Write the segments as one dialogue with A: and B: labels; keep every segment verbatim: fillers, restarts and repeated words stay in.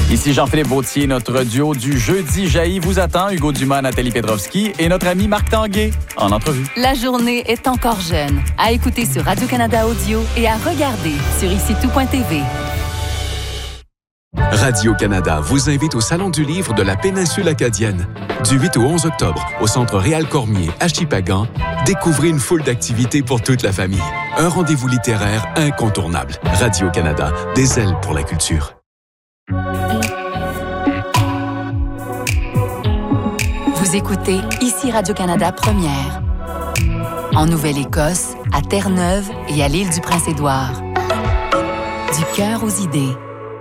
A: Ici Jean-Philippe Vautier, notre duo du jeudi jaillit vous attend. Hugo Dumas, Nathalie Petrovski et notre ami Marc Tanguay en entrevue.
B: La journée est encore jeune. À écouter sur Radio-Canada Audio et à regarder sur ici tout point t v.
C: Radio-Canada vous invite au Salon du livre de la péninsule acadienne. Du huit au onze octobre, au Centre Réal Cormier à Shippagan, découvrez une foule d'activités pour toute la famille. Un rendez-vous littéraire incontournable. Radio-Canada, des ailes pour la culture.
B: Vous écoutez ici Radio-Canada Première. En Nouvelle-Écosse, à Terre-Neuve et à l'île du Prince-Édouard. Du cœur aux idées.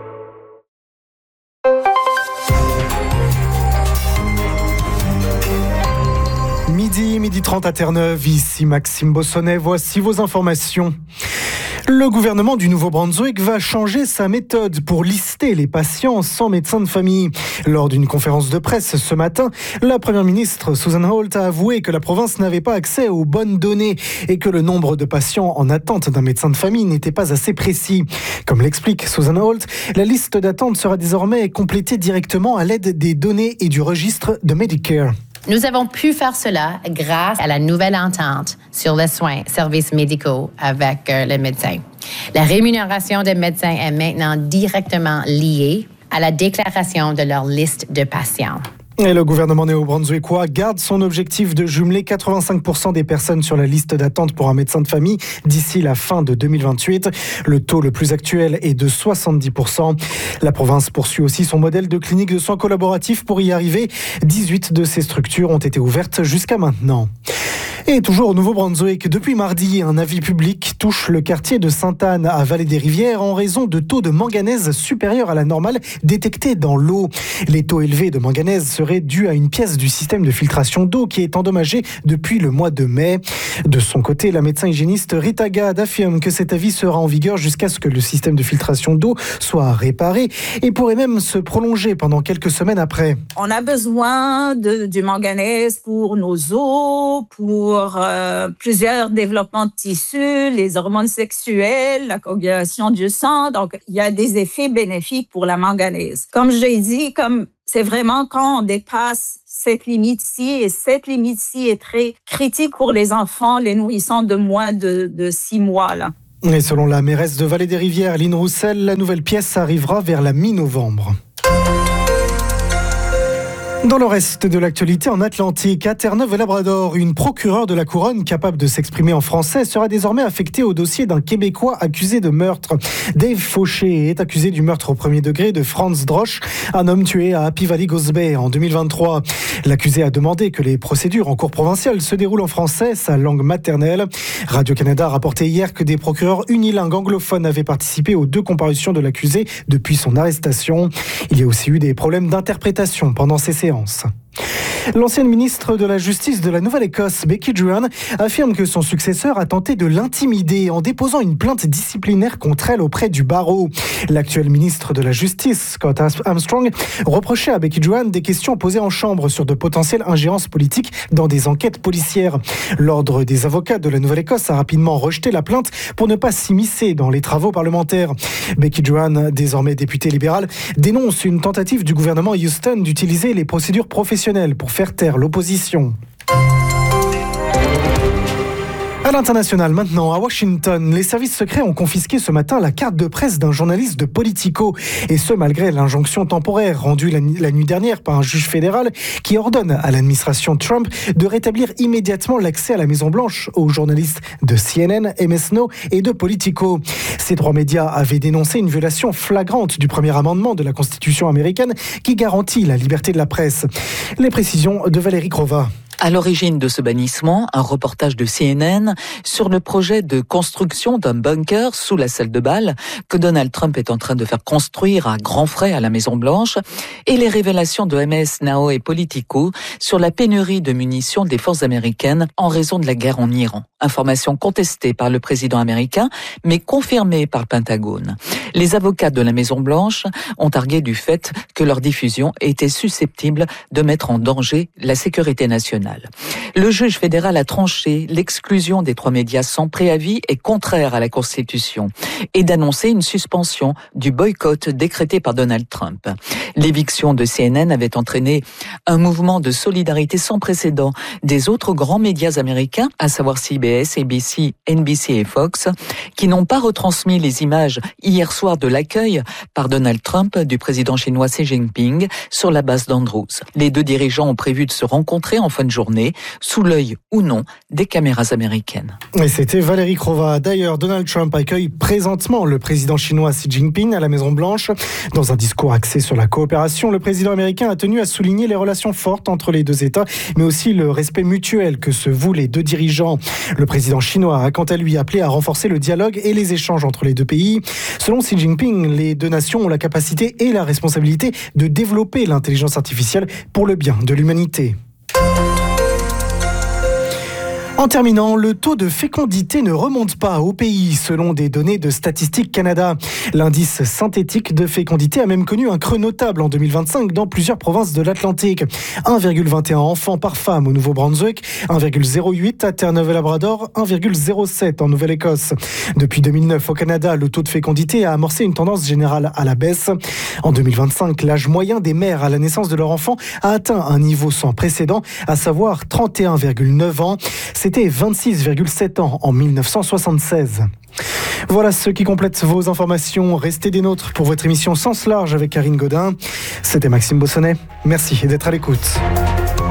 D: Midi, midi trente à Terre-Neuve, ici Maxime Bossonnet, voici vos informations. Le gouvernement du Nouveau-Brunswick va changer sa méthode pour lister les patients sans médecin de famille. Lors d'une conférence de presse ce matin, la première ministre Susan Holt a avoué que la province n'avait pas accès aux bonnes données et que le nombre de patients en attente d'un médecin de famille n'était pas assez précis. Comme l'explique Susan Holt, la liste d'attente sera désormais complétée directement à l'aide des données et du registre de Medicare.
E: Nous avons pu faire cela grâce à la nouvelle entente sur les soins, services médicaux avec euh, les médecins. La rémunération des médecins est maintenant directement liée à la déclaration de leur liste de patients.
D: Et le gouvernement néo-brunswickois garde son objectif de jumeler quatre-vingt-cinq pour cent des personnes sur la liste d'attente pour un médecin de famille d'ici la fin de deux mille vingt-huit. Le taux le plus actuel est de soixante-dix pour cent. La province poursuit aussi son modèle de clinique de soins collaboratifs pour y arriver. dix-huit de ces structures ont été ouvertes jusqu'à maintenant. Et toujours au Nouveau-Brunswick, depuis mardi, un avis public touche le quartier de Sainte-Anne à Vallée-des-Rivières en raison de taux de manganèse supérieurs à la normale détectés dans l'eau. Les taux élevés de manganèse seraient dus à une pièce du système de filtration d'eau qui est endommagée depuis le mois de mai. De son côté, la médecin hygiéniste Rita Gad affirme que cet avis sera en vigueur jusqu'à ce que le système de filtration d'eau soit réparé et pourrait même se prolonger pendant quelques semaines après.
F: On a besoin de, du manganèse pour nos os, pour pour euh, plusieurs développements de tissus, les hormones sexuelles, la coagulation du sang. Donc, il y a des effets bénéfiques pour la manganèse. Comme j'ai dit, comme c'est vraiment quand on dépasse cette limite-ci, et cette limite-ci est très critique pour les enfants, les nourrissons de moins de, de six mois, là.
D: Et selon la mairesse de Vallée-des-Rivières, Lynn Roussel, la nouvelle pièce arrivera vers la mi-novembre. Dans le reste de l'actualité en Atlantique, à Terre-Neuve-et-Labrador, une procureure de la Couronne capable de s'exprimer en français sera désormais affectée au dossier d'un Québécois accusé de meurtre. Dave Fauché est accusé du meurtre au premier degré de Franz Drosch, un homme tué à Happy Valley Goose Bay en deux mille vingt-trois. L'accusé a demandé que les procédures en cour provinciale se déroulent en français, sa langue maternelle. Radio-Canada a rapporté hier que des procureurs unilingues anglophones avaient participé aux deux comparutions de l'accusé depuis son arrestation. Il y a aussi eu des problèmes d'interprétation pendant ces séances. L'ancienne ministre de la Justice de la Nouvelle-Écosse, Becky Druhan, affirme que son successeur a tenté de l'intimider en déposant une plainte disciplinaire contre elle auprès du barreau. L'actuel ministre de la Justice, Scott Armstrong, reprochait à Becky Druhan des questions posées en chambre sur de potentielles ingérences politiques dans des enquêtes policières. L'Ordre des avocats de la Nouvelle-Écosse a rapidement rejeté la plainte pour ne pas s'immiscer dans les travaux parlementaires. Becky Druhan, désormais députée libérale, dénonce une tentative du gouvernement Houston d'utiliser les procédures professionnelles pour faire taire l'opposition. À l'international, maintenant, à Washington, les services secrets ont confisqué ce matin la carte de presse d'un journaliste de Politico. Et ce, malgré l'injonction temporaire rendue la, la nuit dernière par un juge fédéral qui ordonne à l'administration Trump de rétablir immédiatement l'accès à la Maison-Blanche aux journalistes de C N N, M S N O et de Politico. Ces trois médias avaient dénoncé une violation flagrante du premier amendement de la Constitution américaine qui garantit la liberté de la presse. Les précisions de Valérie Crova.
G: À l'origine de ce bannissement, un reportage de C N N sur le projet de construction d'un bunker sous la salle de bal que Donald Trump est en train de faire construire à grands frais à la Maison-Blanche et les révélations de M S N O et Politico sur la pénurie de munitions des forces américaines en raison de la guerre en Iran. Information contestée par le président américain, mais confirmée par le Pentagone. Les avocats de la Maison-Blanche ont argué du fait que leur diffusion était susceptible de mettre en danger la sécurité nationale. national. Le juge fédéral a tranché l'exclusion des trois médias sans préavis est contraire à la Constitution et d'annoncer une suspension du boycott décrété par Donald Trump. L'éviction de C N N avait entraîné un mouvement de solidarité sans précédent des autres grands médias américains, à savoir C B S, A B C, N B C et Fox, qui n'ont pas retransmis les images hier soir de l'accueil par Donald Trump du président chinois Xi Jinping sur la base d'Andrews. Les deux dirigeants ont prévu de se rencontrer en fin de journée, sous l'œil ou non des caméras américaines.
D: Et c'était Valérie Crova. D'ailleurs, Donald Trump accueille présentement le président chinois Xi Jinping à la Maison-Blanche. Dans un discours axé sur la coopération, le président américain a tenu à souligner les relations fortes entre les deux États, mais aussi le respect mutuel que se vouent les deux dirigeants. Le président chinois a quant à lui appelé à renforcer le dialogue et les échanges entre les deux pays. Selon Xi Jinping, les deux nations ont la capacité et la responsabilité de développer l'intelligence artificielle pour le bien de l'humanité. En terminant, le taux de fécondité ne remonte pas au pays, selon des données de Statistique Canada. L'indice synthétique de fécondité a même connu un creux notable en deux mille vingt-cinq dans plusieurs provinces de l'Atlantique. un virgule vingt et un enfants par femme au Nouveau-Brunswick, un virgule zéro huit à Terre-Neuve-et-Labrador, un virgule zéro sept en Nouvelle-Écosse. Depuis deux mille neuf, au Canada, le taux de fécondité a amorcé une tendance générale à la baisse. En deux mille vingt-cinq, l'âge moyen des mères à la naissance de leur enfant a atteint un niveau sans précédent, à savoir trente et un virgule neuf ans. C'était vingt-six virgule sept ans en mille neuf cent soixante-seize. Voilà ce qui complète vos informations. Restez des nôtres pour votre émission Sens Large avec Karine Godin. C'était Maxime Bossonnet. Merci d'être à l'écoute.